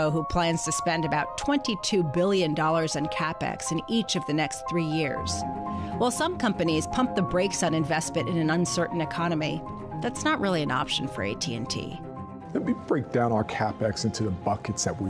who plans to spend about $22 billion in capex in each of the next 3 years. While some companies pump the brakes on investment in an uncertain economy, that's not really an option for AT&T. Let me break down our capex into the buckets that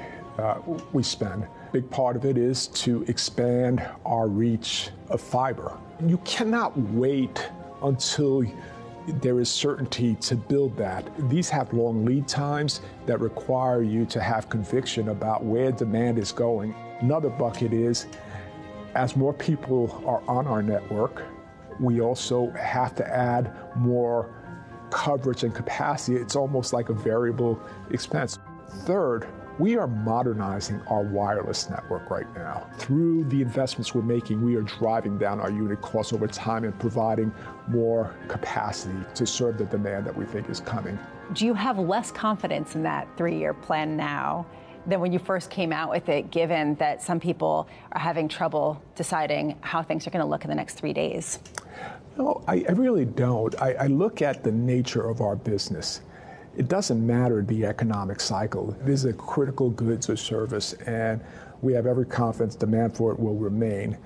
we spend. A big part of it is to expand our reach of fiber. You cannot wait until there is certainty to build that. These have long lead times that require you to have conviction about where demand is going. Another bucket is, as more people are on our network, we also have to add more coverage and capacity. It's almost like a variable expense. Third, we are modernizing our wireless network right now. Through the investments we're making, we are driving down our unit costs over time and providing more capacity to serve the demand that we think is coming. Do you have less confidence in that 3-year plan now than when you first came out with it, given that some people are having trouble deciding how things are going to look in the next 3 days? No, I really don't. I look at the nature of our business. It doesn't matter the economic cycle. This is a critical goods or service, and we have every confidence demand for it will remain.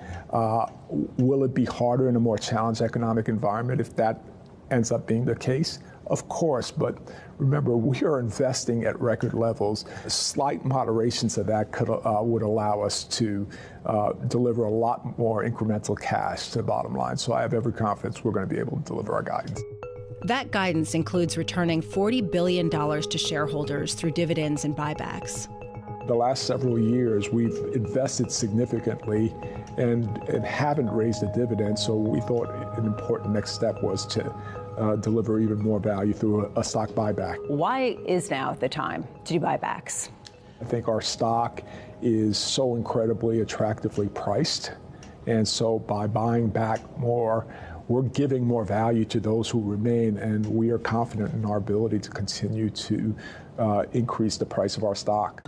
Will it be harder in a more challenged economic environment if that ends up being the case? Of course, but remember, we are investing at record levels. Slight moderations of that would allow us to deliver a lot more incremental cash to the bottom line. So I have every confidence we're going to be able to deliver our guidance. That guidance includes returning $40 billion to shareholders through dividends and buybacks. The last several years, we've invested significantly and haven't raised a dividend, so we thought an important next step was to deliver even more value through a stock buyback. Why is now the time to do buybacks? I think our stock is so incredibly attractively priced, and so by buying back more, we're giving more value to those who remain, and we are confident in our ability to continue to increase the price of our stock.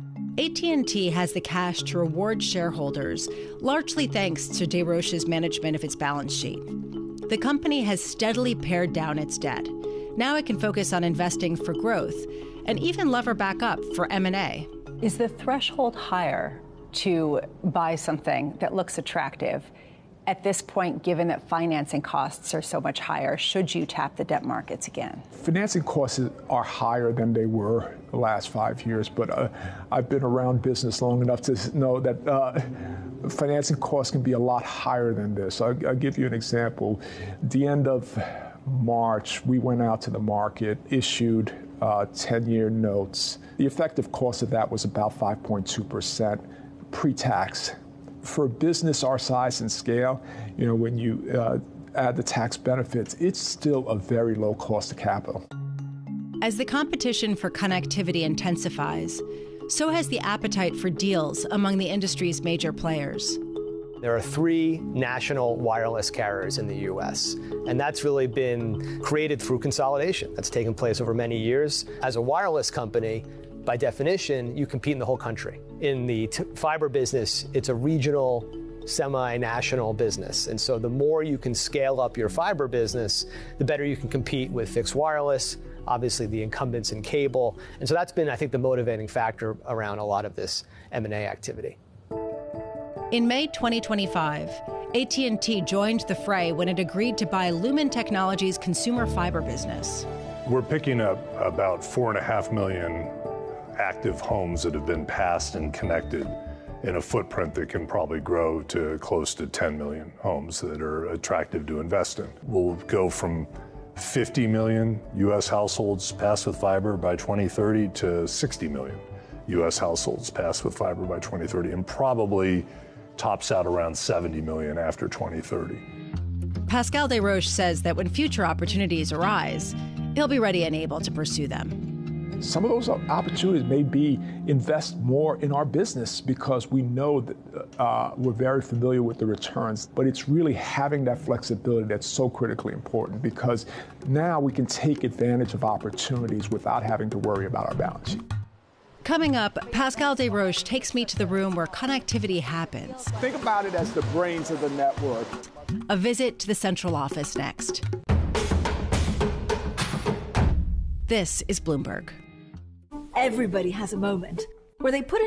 AT&T has the cash to reward shareholders, largely thanks to Desroches' management of its balance sheet. The company has steadily pared down its debt. Now it can focus on investing for growth and even lever back up for M&A. Is the threshold higher to buy something that looks attractive at this point, given that financing costs are so much higher? Should you tap the debt markets again? Financing costs are higher than they were the last 5 years, but I've been around business long enough to know that financing costs can be a lot higher than this. I'll give you an example. At the end of March, we went out to the market, issued 10-year notes. The effective cost of that was about 5.2% pre-tax. For a business our size and scale, when you add the tax benefits, it's still a very low cost of capital. As the competition for connectivity intensifies, so has the appetite for deals among the industry's major players. There are 3 national wireless carriers in the U.S., and that's really been created through consolidation that's taken place over many years. As a wireless company, by definition, you compete in the whole country. In the fiber business, it's a regional, semi-national business. And so the more you can scale up your fiber business, the better you can compete with fixed wireless, obviously the incumbents in cable. And so that's been, I think, the motivating factor around a lot of this M&A activity. In May 2025, AT&T joined the fray when it agreed to buy Lumen Technologies' consumer fiber business. We're picking up about 4.5 million active homes that have been passed and connected in a footprint that can probably grow to close to 10 million homes that are attractive to invest in. We'll go from 50 million U.S. households passed with fiber by 2030 to 60 million U.S. households passed with fiber by 2030, and probably tops out around 70 million after 2030. Pascal Desroches says that when future opportunities arise, he'll be ready and able to pursue them. Some of those opportunities may be invest more in our business because we know that we're very familiar with the returns, but it's really having that flexibility that's so critically important, because now we can take advantage of opportunities without having to worry about our balance sheet. Coming up, Pascal Desroches takes me to the room where connectivity happens. Think about it as the brains of the network. A visit to the central office next. This is Bloomberg. Everybody has a moment. where they put